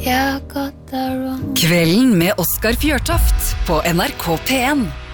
Yeah, I got that wrong. Kvelden med Oscar Fjørtoft på NRK P1.